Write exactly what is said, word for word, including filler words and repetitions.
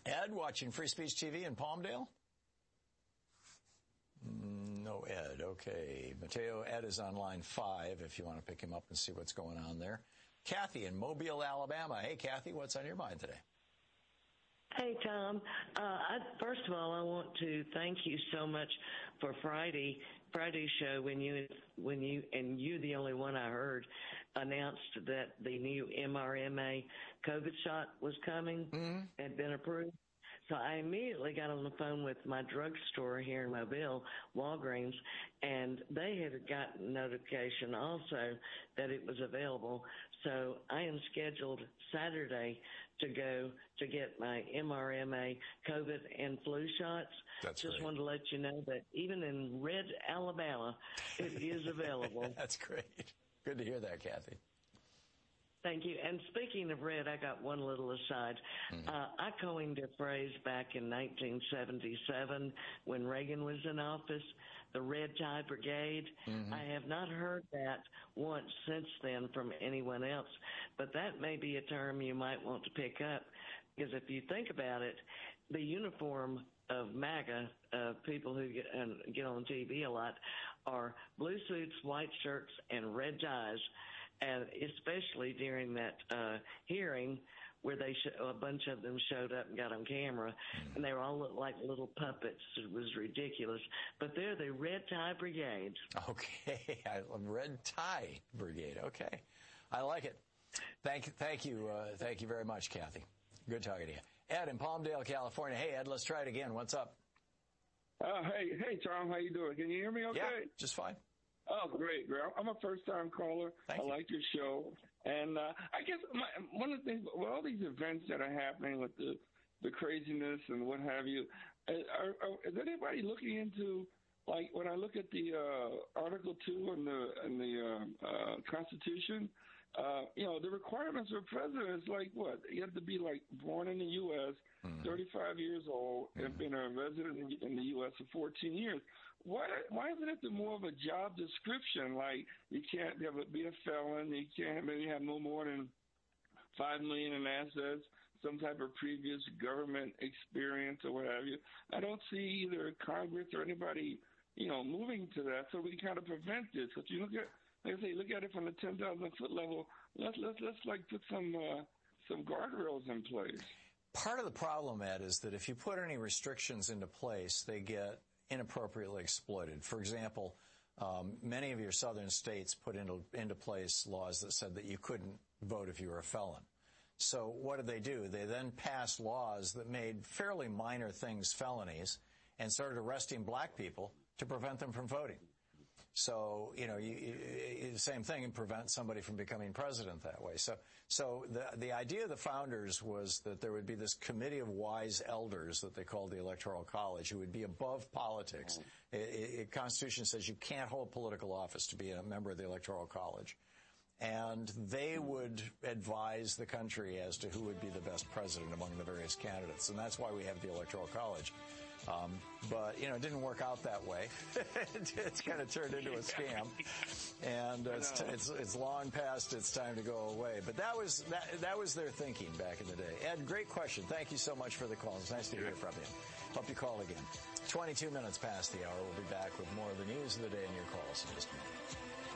Ed, watching Free Speech T V in Palmdale? No Ed. Okay. Mateo, Ed is on line five if you want to pick him up and see what's going on there. Kathy in Mobile, Alabama. Hey, Kathy, what's on your mind today? Hey, Tom. Uh, I, first of all, I want to thank you so much for Friday, Friday's show when you, when you, and you, the only one I heard, announced that the new M R M A COVID shot was coming, mm-hmm. had been approved. So I immediately got on the phone with my drugstore here in Mobile, Walgreens, and they had gotten notification also that it was available. So I am scheduled Saturday to go to get my M R M A COVID and flu shots. That's Just great. wanted to let you know that even in red Alabama, it is available. That's great. Good to hear that, Kathy. Thank you. And speaking of red, I got one little aside. Mm-hmm. Uh, I coined a phrase back in nineteen seventy-seven when Reagan was in office, the Red Tie Brigade. Mm-hmm. I have not heard that once since then from anyone else, but that may be a term you might want to pick up, because if you think about it, the uniform of MAGA, uh, people who get, uh, get on T V a lot, are blue suits, white shirts, and red ties. And especially during that uh, hearing where they sh- a bunch of them showed up and got on camera, mm. and they were all looked like little puppets. It was ridiculous. But they're the Red Tie Brigade. Okay, I love Red Tie Brigade. Okay, I like it. Thank, thank you, uh, thank you very much, Kathy. Good talking to you. Ed in Palmdale, California. Hey, Ed, let's try it again. What's up? Uh, hey, hey, Tom, how you doing? Can you hear me okay? Yeah, just fine. Oh, great, great. I'm a first-time caller. Thank I you. like your show. And uh, I guess my, one of the things, with all these events that are happening with the, the craziness and what have you, are, are, is anybody looking into, like, when I look at the uh, Article two in the, in the uh, uh, Constitution, uh, you know, the requirements for president is like what? You have to be, like, born in the U S, mm-hmm. thirty-five years old, mm-hmm. and been a resident in the U S for fourteen years. Why why isn't it the more of a job description? Like, you can't have a, be a felon, you can't maybe have no more than five million in assets, some type of previous government experience or what have you. I don't see either Congress or anybody, you know, moving to that, so we can kind of prevent this. If you look at, like I say, look at it from the ten thousand foot level. Let's let's let's like put some uh, some guardrails in place. Part of the problem, Ed, is that if you put any restrictions into place, they get inappropriately exploited. For example, um, many of your southern states put into, into place laws that said that you couldn't vote if you were a felon. So what did they do? They then passed laws that made fairly minor things felonies and started arresting black people to prevent them from voting. So, you know, you, you, same thing, and prevent somebody from becoming president that way. So, so the the idea of the founders was that there would be this committee of wise elders that they called the Electoral College, who would be above politics. The Constitution says you can't hold political office to be a member of the Electoral College. And they would advise the country as to who would be the best president among the various candidates. And that's why we have the Electoral College. Um, but, you know, it didn't work out that way. It's kind of turned into a scam. And uh, it's, t- it's it's long past its time to go away. But that was that, that was their thinking back in the day. Ed, great question. Thank you so much for the call. It's nice to hear from you. Hope you call again. twenty-two minutes past the hour. We'll be back with more of the news of the day and your calls in just a minute.